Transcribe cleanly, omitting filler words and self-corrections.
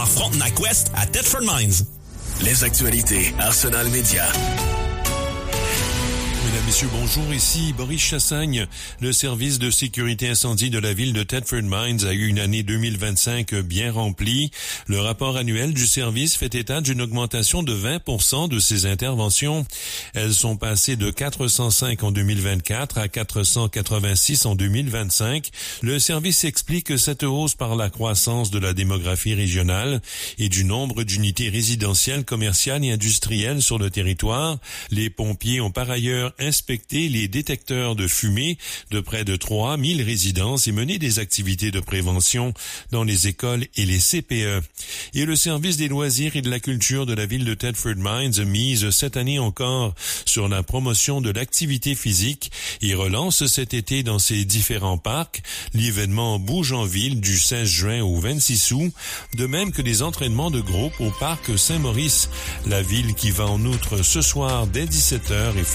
en Frontenac West à Thetford Mines. Les actualités Arsenal Média. Mesdames, Messieurs, bonjour. Ici Boris Chassagne. Le service de sécurité incendie de la ville de Thetford Mines a eu une année 2025 bien remplie. Le rapport annuel du service fait état d'une augmentation de 20% de ses interventions. Elles sont passées de 405 en 2024 à 486 en 2025. Le service explique cette hausse par la croissance de la démographie régionale et du nombre d'unités résidentielles, commerciales et industrielles sur le territoire. Les pompiers ont par ailleurs inspecter les détecteurs de fumée de près de 3000 résidences et mener des activités de prévention dans les écoles et les CPE. Et le service des loisirs et de la culture de la ville de Thetford Mines mise cette année encore sur la promotion de l'activité physique et relance cet été dans ses différents parcs l'événement Bouge en ville du 16 juin au 26 août, de même que des entraînements de groupe au parc Saint-Maurice. La ville qui va en outre ce soir dès 17h et